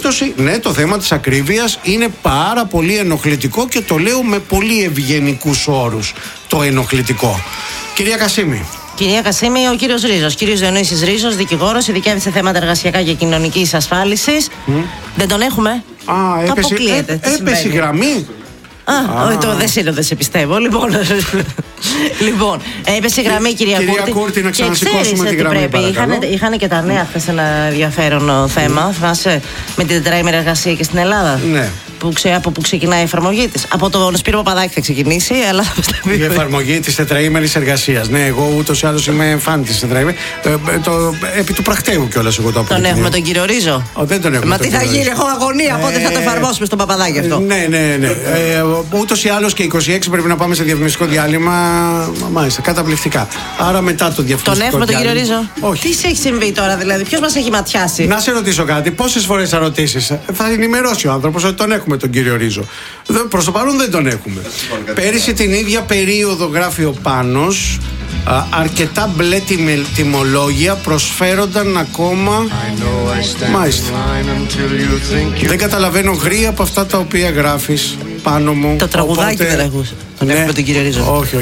περίπτωση, ναι, το θέμα της ακρίβειας είναι πάρα πολύ ενοχλητικό και το λέω με πολύ ευγενικούς όρους. Το ενοχλητικό. Κυρία Κασίμη. Κυρία Κασίμη, ο κύριος Ρίζος. Κύριος Διονύσης Ρίζος, δικηγόρος, ειδικεύει σε θέματα εργασιακά και κοινωνικής ασφάλισης. Δεν τον έχουμε. Έπεσε η γραμμή. Δεν σε πιστεύω. Λοιπόν, έπεσε η γραμμή, κυρία Κούρτη, να ξανασηκώσουμε τη γραμμή. Είχαν και τα νέα χθες ένα ενδιαφέρον θέμα. Θυμάσαι με την τετραήμερη εργασία και στην Ελλάδα. Ναι. Από πού ξεκινάει η εφαρμογή της. Από τον Σπύρο Παπαδάκη θα ξεκινήσει, αλλά θα μας τα πει. Η εφαρμογή της τετραήμερης εργασίας. Ναι, εγώ ούτως ή άλλως είμαι φαν της τετραήμερης. Επί του πρακτέου κιόλας εγώ το αποδεικνύω. Τον έχουμε τον κύριο Ρίζο. Δεν τον έχουμε. Μα τι θα γίνει, έχω αγωνία. Πότε θα το εφαρμόσουμε στον Παπαδάκη αυτό. Ναι. Ούτως ή άλλως και 26 πρέπει να πάμε σε διαφημιστικό διάλειμμα. Μάλιστα, καταπληκτικά. Άρα μετά το διαφημιστικό. Τον έχουμε τον κύριο Ρίζο. Όχι. Τι σε έχει συμβεί τώρα, δηλαδή, ποιος μας έχει ματιάσει. Να σε ρωτήσω κάτι, πόσες φορές θα ρωτήσεις. Θα ενημερώσει ο άνθρωπος ότι τον έχουμε τον κύριο Ρίζο. Προς το παρόν δεν τον έχουμε. Πέρυσι την ίδια περίοδο, γράφει ο Πάνος, αρκετά μπλε τιμολόγια προσφέρονταν ακόμα. Μάλιστα. Δεν καταλαβαίνω γρήγορα από αυτά τα οποία γράφεις, Πάνο μου. Το τραγουδάκι δεν ακούς. Τον έχουμε τον κύριο Ρίζο. Όχι.